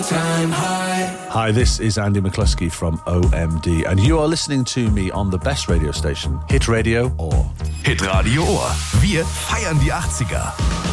all-time high. Hi, this is Andy McCluskey from OMD, and you are listening to me on the best radio station, Hit Radio Ohr. Hit Radio Ohr. Wir feiern die 80er.